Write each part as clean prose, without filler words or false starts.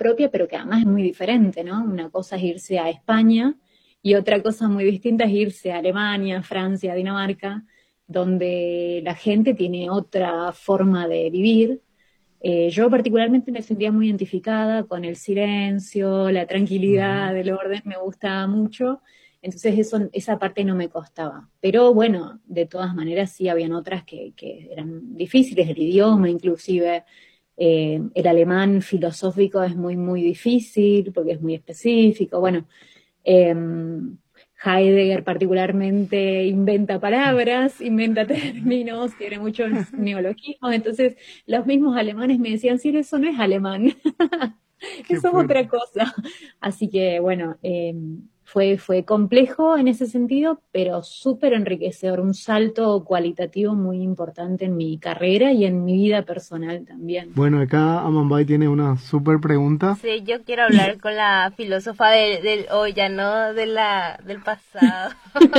propia, pero que además es muy diferente, ¿no? Una cosa es irse a España y otra cosa muy distinta es irse a Alemania, Francia, Dinamarca, donde la gente tiene otra forma de vivir. Yo particularmente me sentía muy identificada con el silencio, la tranquilidad, Ujú. el orden, me gustaba mucho, entonces esa parte no me costaba. Pero bueno, de todas maneras sí habían otras que eran difíciles, el idioma inclusive. El alemán filosófico es muy, muy difícil porque es muy específico. Bueno, eh, Heidegger particularmente inventa palabras, inventa términos, tiene muchos neologismos, entonces los mismos alemanes me decían, sí, eso no es alemán, Qué eso es otra fuerte. cosa. Así que bueno, fue complejo en ese sentido, pero súper enriquecedor, un salto cualitativo muy importante en mi carrera y en mi vida personal también. Bueno, acá Amambay tiene una súper pregunta. Sí, yo quiero hablar con la filósofa del hoy, ya no del pasado.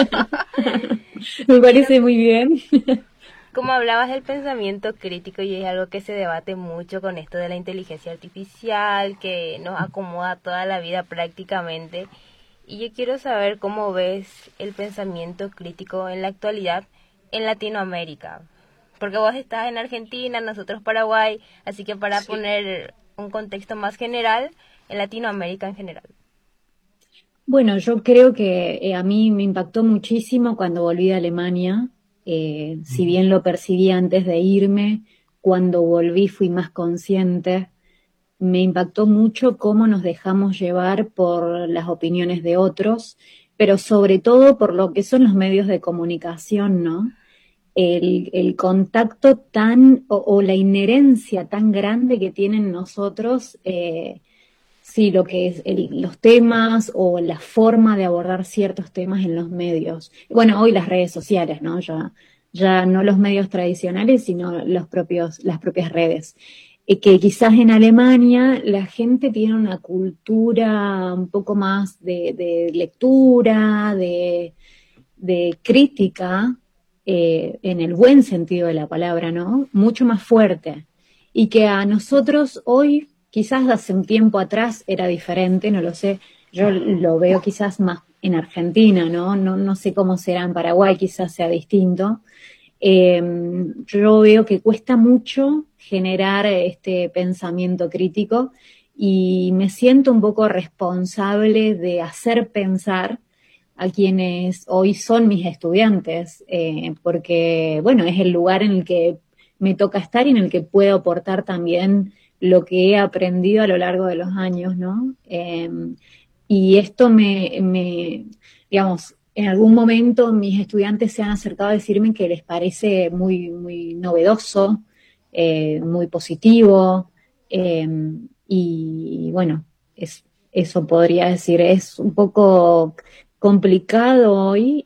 Me Te quiero, parece muy bien. como hablabas del pensamiento crítico y es algo que se debate mucho con esto de la inteligencia artificial, que nos acomoda toda la vida prácticamente. Y yo quiero saber cómo ves el pensamiento crítico en la actualidad en Latinoamérica. Porque vos estás en Argentina, nosotros Paraguay, así que para Sí. poner un contexto más general, en Latinoamérica en general. Bueno, yo creo que a mí me impactó muchísimo cuando volví de Alemania, si Ujú. bien lo percibí antes de irme, cuando volví fui más consciente, me impactó mucho cómo nos dejamos llevar por las opiniones de otros, pero sobre todo por lo que son los medios de comunicación, ¿no? El contacto o la inherencia tan grande que tienen nosotros. Sí, lo que es los temas o la forma de abordar ciertos temas en los medios. Bueno, hoy las redes sociales, ¿no? Ya no los medios tradicionales, sino las propias redes. Que quizás en Alemania la gente tiene una cultura un poco más de lectura, de crítica, en el buen sentido de la palabra, ¿no? Mucho más fuerte. Y que a nosotros hoy, quizás hace un tiempo atrás era diferente, no lo sé, yo lo veo quizás más en Argentina, ¿no? No sé cómo será en Paraguay, quizás sea distinto. Eh, yo veo que cuesta mucho generar este pensamiento crítico y me siento un poco responsable de hacer pensar a quienes hoy son mis estudiantes, porque, bueno, es el lugar en el que me toca estar y en el que puedo aportar también lo que he aprendido a lo largo de los años, ¿no? Y esto digamos, en algún momento mis estudiantes se han acercado a decirme que les parece muy, muy novedoso, muy positivo, eh, y bueno, eso podría decir, es un poco complicado hoy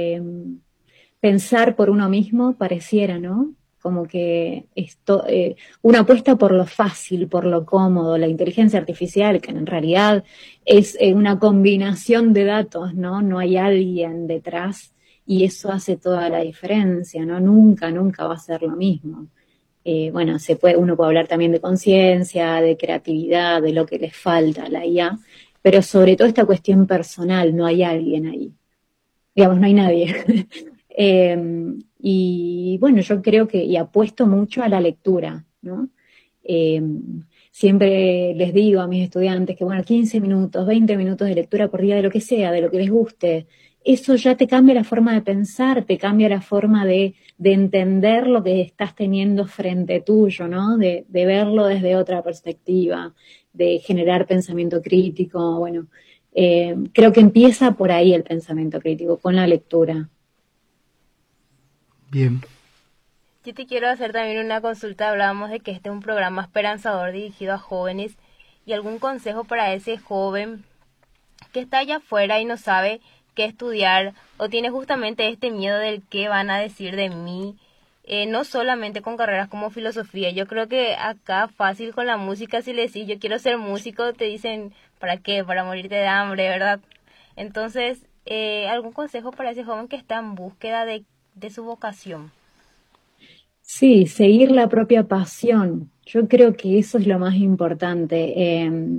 pensar por uno mismo, pareciera, ¿no? Como que uno apuesta por lo fácil, por lo cómodo, la inteligencia artificial, que en realidad es una combinación de datos, ¿no? No hay alguien detrás y eso hace toda la diferencia, ¿no? Nunca, nunca va a ser lo mismo. Bueno, uno puede hablar también de conciencia, de creatividad, de lo que les falta a la IA, pero sobre todo esta cuestión personal, no hay alguien ahí, digamos, no hay nadie. Y bueno, yo creo y apuesto mucho a la lectura, ¿no? Eh, Siempre les digo a mis estudiantes que, bueno, 15 minutos, 20 minutos de lectura por día de lo que sea, de lo que les guste, eso ya te cambia la forma de pensar, te cambia la forma de entender lo que estás teniendo frente tuyo, ¿no? De verlo desde otra perspectiva, de generar pensamiento crítico, bueno. Creo que empieza por ahí el pensamiento crítico, con la lectura. Bien. Yo te quiero hacer también una consulta. Hablábamos de que este es un programa esperanzador dirigido a jóvenes y algún consejo para ese joven que está allá afuera y no sabe qué estudiar o tiene justamente este miedo del qué van a decir de mí, no solamente con carreras como filosofía. Yo creo que acá fácil con la música, si le decís yo quiero ser músico, te dicen ¿para qué? Para morirte de hambre, ¿verdad? Entonces, algún consejo para ese joven que está en búsqueda de su vocación. Sí, seguir la propia pasión. Yo creo que eso es lo más importante.